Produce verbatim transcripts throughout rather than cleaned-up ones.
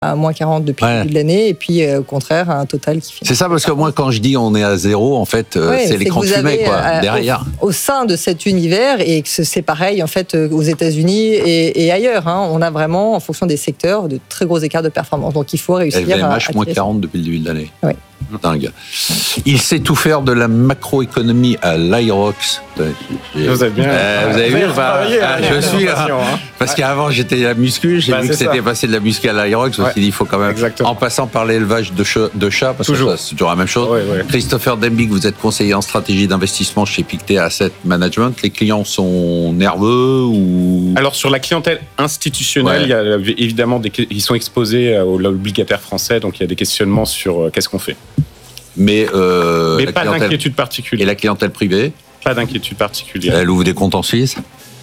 à moins quarante depuis ouais. le début de l'année, et puis euh, au contraire, un total qui finit. C'est ça, parce que moi, quand je dis on est à zéro, en fait, euh, ouais, c'est l'écran de fumée, quoi, euh, derrière. Au, au sein de cet univers, et que c'est pareil, en fait, aux États-Unis et, et ailleurs. Hein, on a vraiment, en fonction des secteurs, de très gros écarts de performance. Donc, il faut réussir L V M H, à... moins quarante depuis le début de l'année. Oui. Dingue. Il sait tout faire de la macroéconomie à l'Irox. Vous avez bien. Euh, vous avez vu, enfin, ah, je suis là. Hein. Parce qu'avant, j'étais à la muscu, j'ai bah, vu que c'était ça. Passé de la muscu à l'Irox. Je me suis dit, il faut quand même. Exactement. En passant par l'élevage de chats, de chats parce toujours. que ça, c'est toujours la même chose. Oui, oui. Christopher Dembick, vous êtes conseiller en stratégie d'investissement chez Pictet Asset Management. Les clients sont nerveux ou. Alors, sur la clientèle institutionnelle, ouais. il y a évidemment des. Ils sont exposés aux obligataires français, donc il y a des questionnements sur qu'est-ce qu'on fait. Mais, euh, Mais pas d'inquiétude particulière. Et la clientèle privée ? Pas d'inquiétude particulière. Elle ouvre des comptes en Suisse ?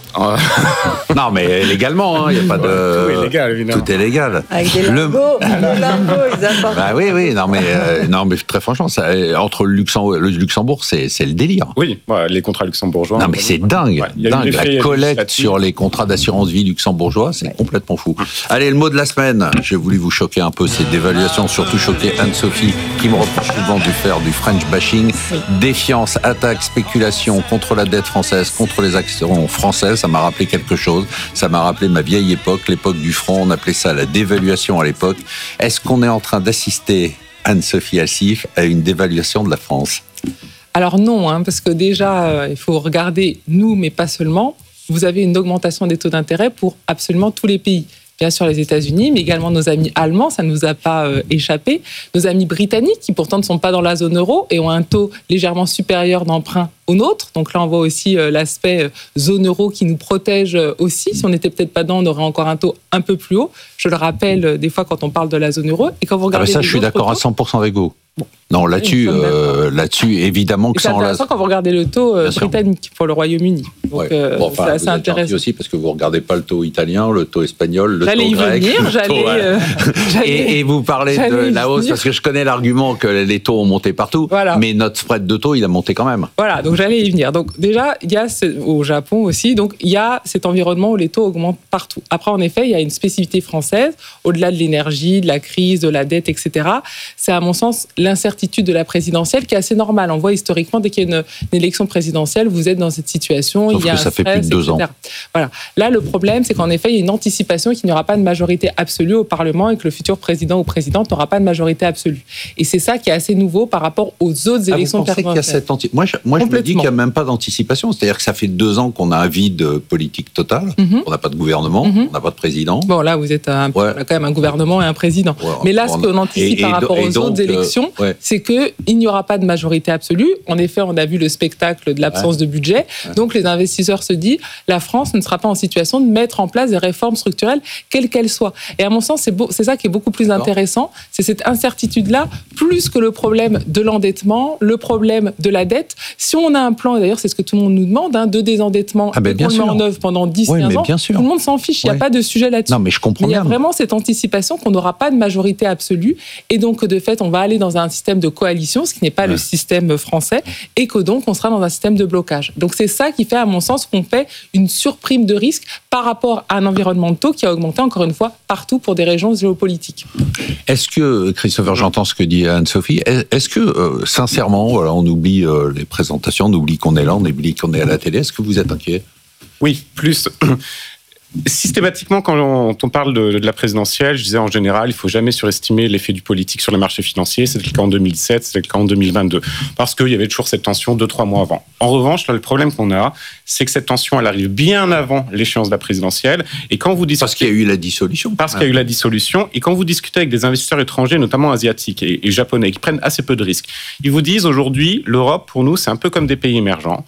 Non, mais légalement, il hein, n'y a pas de. Tout est légal, évidemment. Tout est légal. Avec des limbeaux, le... l'impôt, ils apportent. Bah oui, oui, non, mais, euh, non, mais très franchement, ça, entre le Luxembourg, le Luxembourg c'est, c'est le délire. Oui, ouais, les contrats luxembourgeois. Non, mais c'est dingue. Ouais, dingue. La collecte sur les contrats d'assurance vie luxembourgeois, c'est ouais. complètement fou. Allez, le mot de la semaine. J'ai voulu vous choquer un peu, c'est dévaluation, surtout choquer Anne-Sophie, qui me reproche souvent de faire du French bashing. Oui. Défiance, attaque, spéculation contre la dette française, contre les actions françaises. Ça m'a rappelé quelque chose. Ça m'a rappelé ma vieille époque, l'époque du franc. On appelait ça la dévaluation à l'époque. Est-ce qu'on est en train d'assister, Anne-Sophie Assif, à une dévaluation de la France ? Alors non, hein, parce que déjà, euh, il faut regarder nous, mais pas seulement. Vous avez une augmentation des taux d'intérêt pour absolument tous les pays. Bien sûr les États-Unis, mais également nos amis allemands, ça ne nous a pas euh, échappé. Nos amis britanniques, qui pourtant ne sont pas dans la zone euro et ont un taux légèrement supérieur d'emprunt au nôtre. Donc là, on voit aussi euh, l'aspect euh, zone euro qui nous protège euh, aussi. Si on n'était peut-être pas dedans, on aurait encore un taux un peu plus haut. Je le rappelle euh, des fois quand on parle de la zone euro. Et quand vous regardez ah ça, je suis d'accord taux, à cent pour cent avec vous. Bon. Non, là-dessus, euh, là-dessus, évidemment que c'est sans la... intéressant quand vous regardez le taux euh, britannique pour le Royaume-Uni. Donc, ouais. euh, bon, enfin, c'est assez intéressant aussi parce que vous regardez pas le taux italien, le taux espagnol, le j'allais taux grec. Venir, le j'allais taux, euh, j'allais et, et vous parlez de la hausse parce que je connais l'argument que les taux ont monté partout, voilà. Mais notre spread de taux, il a monté quand même. Voilà, donc j'allais y venir. Donc déjà, il y a ce, au Japon aussi, donc il y a cet environnement où les taux augmentent partout. Après, en effet, il y a une spécificité française, au-delà de l'énergie, de la crise, de la dette, et cetera. C'est à mon sens l'incertitude de la présidentielle qui est assez normale. On voit historiquement, dès qu'il y a une, une élection présidentielle, vous êtes dans cette situation. Sauf il y a que ça un stress, fait plus de deux et cetera. ans. Voilà. Là, le problème, c'est qu'en effet, il y a une anticipation et qu'il n'y aura pas de majorité absolue au Parlement et que le futur président ou présidente n'aura pas de majorité absolue. Et c'est ça qui est assez nouveau par rapport aux autres ah, élections présidentielles. Qu'il y a cette anti... Moi, je, moi je me dis qu'il n'y a même pas d'anticipation. C'est-à-dire que ça fait deux ans qu'on a un vide politique total. Mm-hmm. On n'a pas de gouvernement, mm-hmm. on n'a pas de président. Bon, là, vous êtes un, ouais. quand même un gouvernement et un président. Ouais, Mais là, ce qu'on anticipe et, par et, rapport aux donc, autres élections, euh, ouais. c'est qu'il n'y aura pas de majorité absolue. En effet, on a vu le spectacle de l'absence ouais. de budget. Ouais. Donc, les investisseurs se disent, la France ne sera pas en situation de mettre en place des réformes structurelles, quelles qu'elles soient. Et à mon sens, c'est, beau, c'est ça qui est beaucoup plus D'accord. intéressant. C'est cette incertitude-là, plus que le problème de l'endettement, le problème de la dette. Si on a un plan, et d'ailleurs, c'est ce que tout le monde nous demande, hein, de désendettement, ah ben, et qu'on le met en œuvre pendant dix à quinze ans, tout le monde s'en fiche. Il n'y a ouais. pas de sujet là-dessus. Non, mais je comprends mais il y a bien. vraiment cette anticipation qu'on n'aura pas de majorité absolue. Et donc, de fait, on va aller dans un système de coalition, ce qui n'est pas ouais. le système français, et que donc on sera dans un système de blocage. Donc c'est ça qui fait, à mon sens, qu'on paie une surprime de risque par rapport à un environnement de taux qui a augmenté, encore une fois, partout pour des régions géopolitiques. Est-ce que, Christopher, j'entends ce que dit Anne-Sophie, est-ce que, euh, sincèrement, voilà, on oublie euh, les présentations, on oublie qu'on est là, on oublie qu'on est à la télé, est-ce que vous êtes inquiet ? Oui, plus... Systématiquement, quand on parle de, de la présidentielle, je disais en général, il ne faut jamais surestimer l'effet du politique sur les marchés financiers. C'était le cas en deux mille sept, c'était le cas en deux mille vingt-deux. Parce qu'il y avait toujours cette tension deux, trois mois avant. En revanche, là, le problème qu'on a, c'est que cette tension, elle arrive bien avant l'échéance de la présidentielle. Et quand vous discutez... Parce qu'il y a eu la dissolution. Parce qu'il y a eu la dissolution. Et quand vous discutez avec des investisseurs étrangers, notamment asiatiques et, et japonais, qui prennent assez peu de risques, ils vous disent aujourd'hui, l'Europe, pour nous, c'est un peu comme des pays émergents.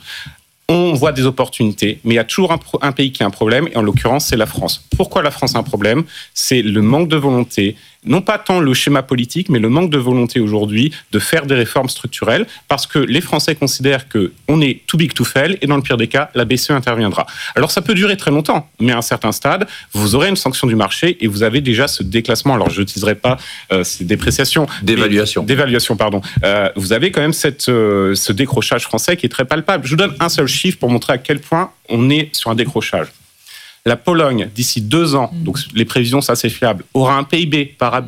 On voit des opportunités, mais il y a toujours un, pro- un pays qui a un problème, et en l'occurrence, c'est la France. Pourquoi la France a un problème ? C'est le manque de volonté, non pas tant le schéma politique, mais le manque de volonté aujourd'hui de faire des réformes structurelles, parce que les Français considèrent qu'on est too big to fail, et dans le pire des cas, la B C E interviendra. Alors ça peut durer très longtemps, mais à un certain stade, vous aurez une sanction du marché, et vous avez déjà ce déclassement. Alors je n'utiliserai pas euh, ces dépréciations. D'évaluation. D'évaluation, pardon. Euh, vous avez quand même cette, euh, ce décrochage français qui est très palpable. Je vous donne un seul chiffre pour montrer à quel point on est sur un décrochage. La Pologne, d'ici deux ans, donc les prévisions, c'est assez fiable, aura un P I B par habitant